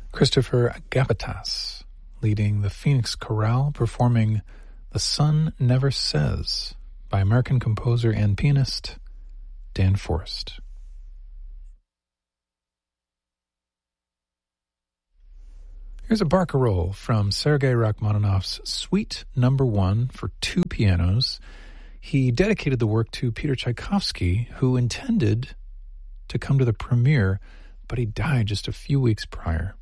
Christopher Gabatas, leading the Phoenix Chorale, performing The Sun Never Says by American composer and pianist Dan Forrest. Here's a barcarolle from Sergei Rachmaninoff's Suite No. 1 for two pianos. He dedicated the work to Peter Tchaikovsky, who intended to come to the premiere, but he died just a few weeks prior.